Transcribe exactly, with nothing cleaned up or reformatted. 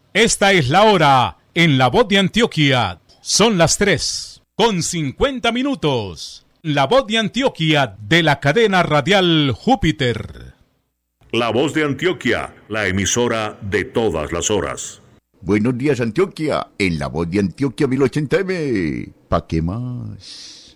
Esta es la hora en La Voz de Antioquia. Son las tres con cincuenta minutos. La Voz de Antioquia de la cadena radial Júpiter. La Voz de Antioquia, la emisora de todas las horas. Buenos días, Antioquia, en La Voz de Antioquia mil ochenta eme. ¿Pa' qué más?